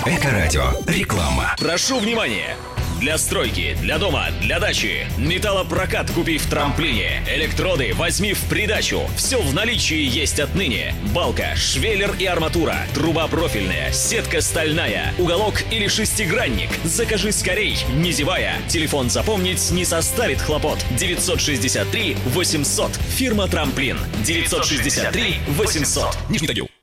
Эко-радио. Реклама. Прошу внимания! Для стройки, для дома, для дачи. Металлопрокат купи в Трамплине. Электроды возьми в придачу. Все в наличии есть отныне. Балка, швеллер и арматура. Труба профильная, сетка стальная. Уголок или шестигранник. Закажи скорей, не зевая. Телефон запомнить не составит хлопот. 963 800. Фирма Трамплин. 963 800. Нижний Тагил.